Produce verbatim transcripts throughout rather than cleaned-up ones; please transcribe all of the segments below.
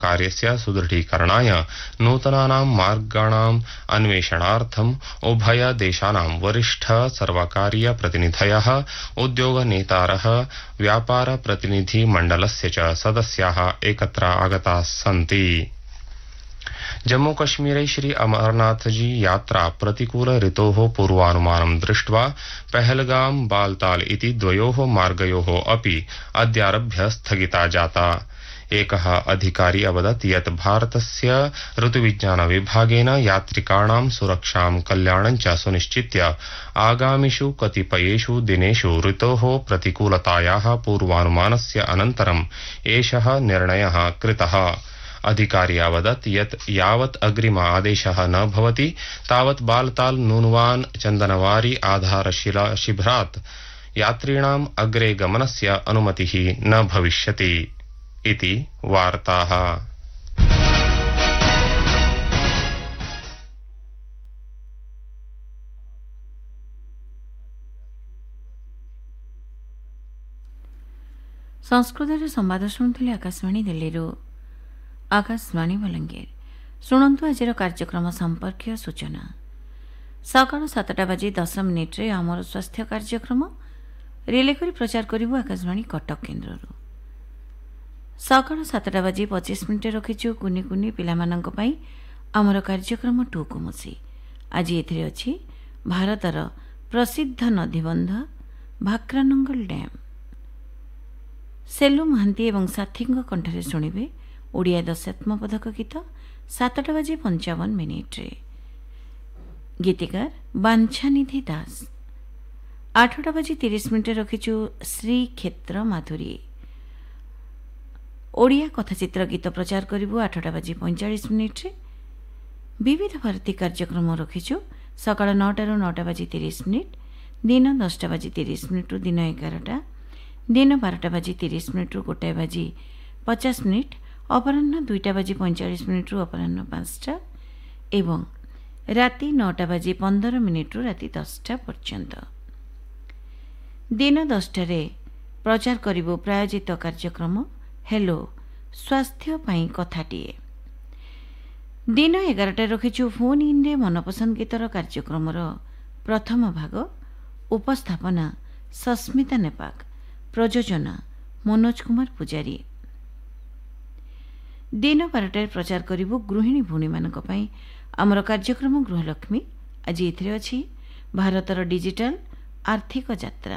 कार्यस्य सुदृढीकरणाय नूतनानां मार्गाणाम् अन्वेषणार्थम् उभय देशानां वरिष्ठ सर्वकारीय प्रतिनिधयः उद्योगनेतारः व्यापार प्रतिनिधि मण्डलस्य च सदस्याः एकत्र आगताः सन्ति। जम्मूकश्मीरे श्री अमरनाथजी यात्रा प्रतिकूल ऋतोः पूर्वानुमानं दृष्ट्वा पहलगाम बालताल इति द्वयोः मार्गयोः अपि अद्यारभ्य स्थगिता जाता। एकः अधिकारी अवदत् यत् भारतस्य ऋतुविज्ञान विभागेन यात्रिकाणां सुरक्षां कल्याणं च सुनिश्चित्य आगामिषु कतिपयेषु दिनेषु ऋतोः प्रतिकूलतायाः पूर्वानुमानस्य अनन्तरम् एषः निर्णयः कृतः। अधिकारी अवदत् यत् यावत् अग्रिम आदेशः न भवति तावत् बालताल नूनवान चन्दनवारी आधारशिला शिबिरात् यात्रिणाम् अग्रे गमनस्य अनुमतिः न भविष्यति इति वार्ताः। संस्कृत संवाद शुणुले आकाशवाणी दिल्ली। आकाशवाणी बलांगीर शुणु आज कार्यक्रम संपर्क सूचना। सकाळ सातटा बाजी दस मिनिट्रे आमर स्वास्थ्य कार्यक्रम रिले करी प्रचार करिबु आकाशवाणी कटक केन्द्र। सकाळ सातटा बाजी पचीस मिनिट रखिछु कुनी कुनी पिलामानंक पई आमर कार्यक्रम टूकु मुसी। आज एथिरे अछि भारतर प्रसिद्ध नदीबंध भाक्रानंगल डैम। सेलु महांती एवं साथीଙ୍କ कंठरे शुणिबे ओडिया दशात्म पदक गीत सातटा बाजी पंचावन मिनिट्रे। गीतिकार बांछानिधि दास। आठटा बाजी तीस मिनिट रखिछु श्री क्षेत्र माधुरी। ओडिया कथाचित्र गीत प्रचार करिबु आठटा बाजी पैंचाश मिनिट्रे। विविध भारती कार्यक्रम रखिछु सकाळ नौटारू नौटा बाजी तीस मिनिट, दिन दसटा बाजी तीस मिनिट दिन एगारटा, दिन बारटा बाजी तीस मिनिट गोटाए बाजी पचास मिनिट, अपराह्न दुईटा बाजी पैंचाश मिनिट अपराह्न पांचटा एवं राति नौटा बाजी पंदर मिनिट राति दसटा पर्यंत। दिन दसटारे प्रचार करिबु प्रायोजित कार्यक्रम हेलो स्वास्थ्य पाई कथाटीए। दिन एगारटा रखिछु फोन इन रे मनपसंद गीतर कार्यक्रम प्रथम भाग। उपस्थापना सस्मिता नेपाक, प्रयोजना मनोज कुमार पुजारी। दिन बारटार प्रचार करिबु गृहिणी भूणी मानक पई आमर कार्यक्रम गृहलक्ष्मी। आज एथिरे अछि भारतर डिजिटल आर्थिक यात्रा।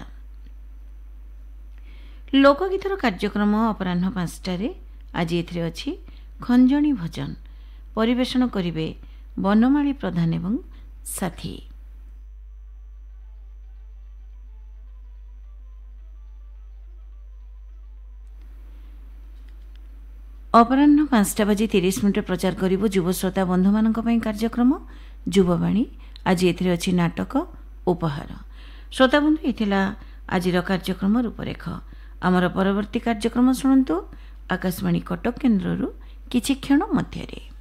लोकगीतर कार्यक्रम अपराह्न पांचटारे। आज एथिरे अछि खंजणी भजन। परिवेषण करिवे बनमाली प्रधान एवं साथी। अपराह्न पांचटा बाजी तीस मिनिट प्रचार करिबु युव श्रोता बंधु मानक पई कार्यक्रम युववाणी। आज एथिरे अछि नाटक उपहार। श्रोता बंधु एथिला आजिर कार्यक्रम रूपरेख। आमर परवर्ती कार्यक्रम शुणु आकाशवाणी कटक केन्द्ररू किछि क्षण मध्यरे।